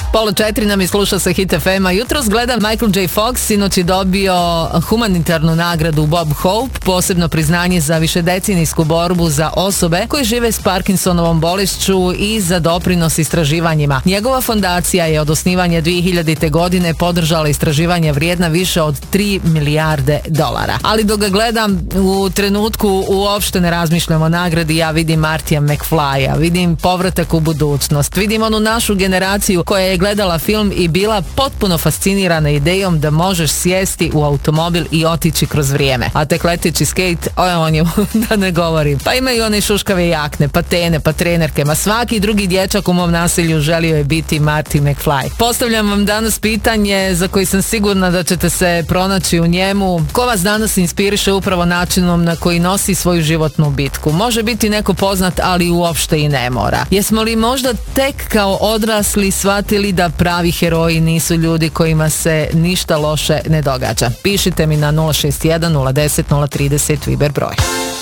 Pola 4 nam je, sluša se Hit FM-a. Jutros gledam Michael J. Fox, sinoć je dobio humanitarnu nagradu Bob Hope, posebno priznanje za višedecenijsku borbu za osobe koje žive s Parkinsonovom bolešću i za doprinos istraživanjima. Njegova fondacija je od osnivanja 2000. godine podržala istraživanja vrijedna više od 3 milijarde dolara. Ali dok ga gledam, u trenutku uopšte ne razmišljam o nagradi, ja vidim Martija McFlya, vidim povratak u budućnost, vidim onu našu generaciju koja je gledala film i bila potpuno fascinirana idejom da možeš sjesti u automobil i otići kroz vrijeme. A tek leteći skate, on je, da ne govorim. Pa imaju one šuškave jakne, patene, pa trenerke, ma svaki drugi dječak u mom naselju želio je biti Marty McFly. Postavljam vam danas pitanje za koji sam sigurna da ćete se pronaći u njemu. Ko vas danas inspiriše upravo načinom na koji nosi svoju životnu bitku? Može biti neko poznat, ali uopšte i ne mora. Jesmo li možda tek kao odrasli shvatili da pravi heroji nisu ljudi kojima se ništa loše ne događa? Pišite mi na 061 010 030 Viber broj.